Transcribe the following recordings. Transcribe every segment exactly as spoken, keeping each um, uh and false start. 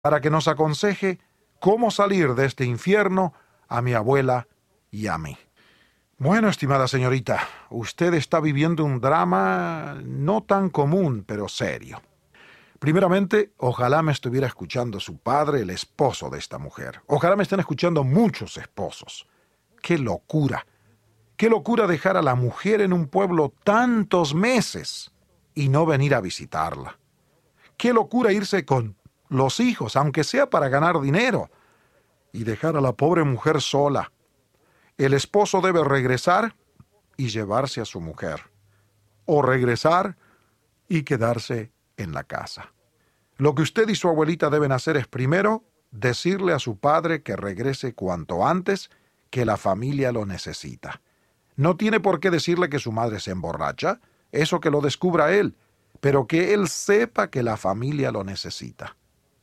para que nos aconseje cómo salir de este infierno a mi abuela y a mí. Bueno, estimada señorita, usted está viviendo un drama no tan común, pero serio. Primeramente, ojalá me estuviera escuchando su padre, el esposo de esta mujer. Ojalá me estén escuchando muchos esposos. ¡Qué locura! ¡Qué locura dejar a la mujer en un pueblo tantos meses y no venir a visitarla! ¡Qué locura irse con los hijos, aunque sea para ganar dinero, y dejar a la pobre mujer sola! El esposo debe regresar y llevarse a su mujer, o regresar y quedarse en la casa. Lo que usted y su abuelita deben hacer es primero decirle a su padre que regrese cuanto antes, que la familia lo necesita. No tiene por qué decirle que su madre se emborracha, eso que lo descubra él, pero que él sepa que la familia lo necesita.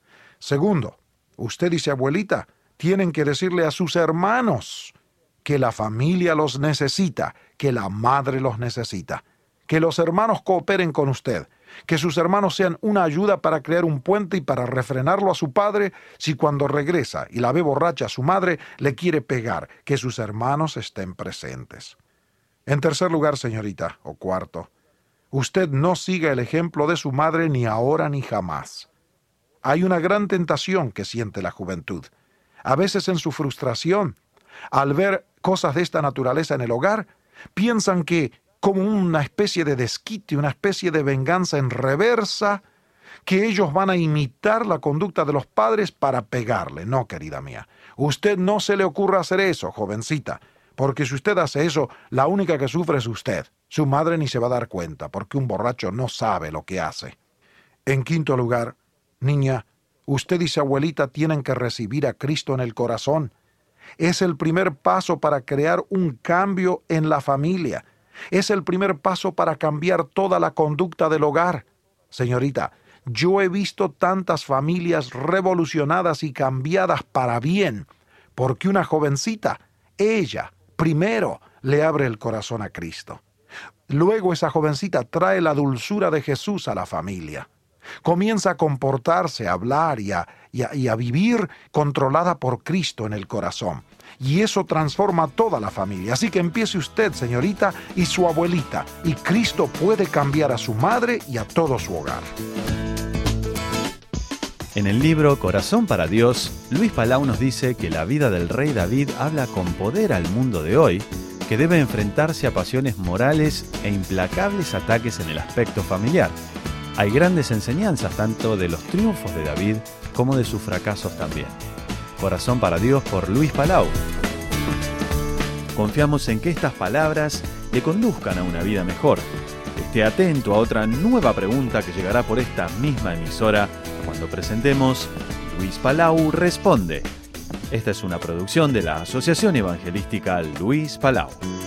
Segundo, usted y su abuelita tienen que decirle a sus hermanos que la familia los necesita, que la madre los necesita, que los hermanos cooperen con usted, que sus hermanos sean una ayuda para crear un puente y para refrenarlo a su padre si cuando regresa y la ve borracha a su madre le quiere pegar, que sus hermanos estén presentes. En tercer lugar, señorita, o cuarto, usted no siga el ejemplo de su madre ni ahora ni jamás. Hay una gran tentación que siente la juventud. A veces en su frustración, al ver cosas de esta naturaleza en el hogar, piensan que como una especie de desquite, una especie de venganza en reversa, que ellos van a imitar la conducta de los padres para pegarle. No, querida mía, usted no se le ocurra hacer eso, jovencita, porque si usted hace eso, la única que sufre es usted. Su madre ni se va a dar cuenta, porque un borracho no sabe lo que hace. En quinto lugar, niña, usted y su abuelita tienen que recibir a Cristo en el corazón. Es el primer paso para crear un cambio en la familia. Es el primer paso para cambiar toda la conducta del hogar. Señorita, yo he visto tantas familias revolucionadas y cambiadas para bien, porque una jovencita, ella, primero, le abre el corazón a Cristo. Luego esa jovencita trae la dulzura de Jesús a la familia. Comienza a comportarse, a hablar y a, y a, y a vivir controlada por Cristo en el corazón. Y eso transforma toda la familia. Así que empiece usted, señorita, y su abuelita. Y Cristo puede cambiar a su madre y a todo su hogar. En el libro Corazón para Dios, Luis Palau nos dice que la vida del rey David habla con poder al mundo de hoy, que debe enfrentarse a pasiones morales e implacables ataques en el aspecto familiar. Hay grandes enseñanzas tanto de los triunfos de David como de sus fracasos también. Corazón para Dios por Luis Palau. Confiamos en que estas palabras le conduzcan a una vida mejor. Esté atento a otra nueva pregunta que llegará por esta misma emisora cuando presentemos Luis Palau Responde. Esta es una producción de la Asociación Evangelística Luis Palau.